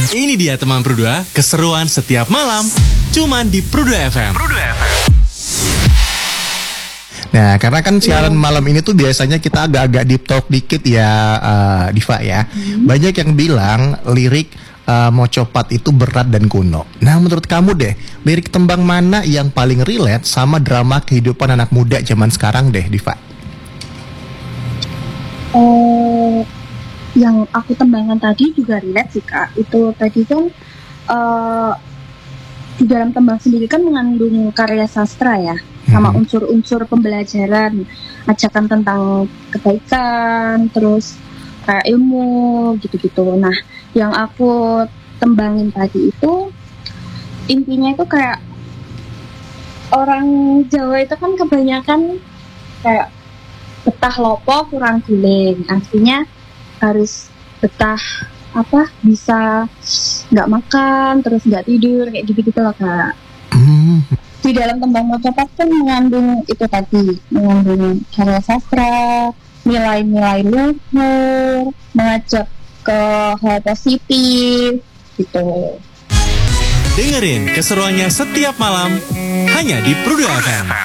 Ini dia teman Pru2, keseruan setiap malam, cuman di Pru2 FM. Nah, karena kan siaran malam ini tuh biasanya kita agak-agak deep talk dikit ya, Diva ya. Banyak yang bilang lirik Mocopat itu berat dan kuno. Nah, menurut kamu deh, lirik tembang mana yang paling relate sama drama kehidupan anak muda zaman sekarang deh, Diva? Yang aku tembangkan tadi juga relate sih Kak. Itu tadi kan di dalam tembang sendiri kan mengandung karya sastra ya, sama unsur-unsur pembelajaran, ajakan tentang kebaikan, terus kayak ilmu gitu-gitu. Nah, yang aku tembangin tadi itu intinya itu kayak orang Jawa itu kan kebanyakan kayak betah lopo kurang guling, artinya harus betah bisa nggak makan terus nggak tidur kayak gitu loh Kak. Di dalam tembang Mocopat kan mengandung itu tadi, mengandung karya sastra, nilai-nilai luhur, mengajak ke hal positif gitu. Dengerin keseruannya setiap malam hanya di Pru2 FM.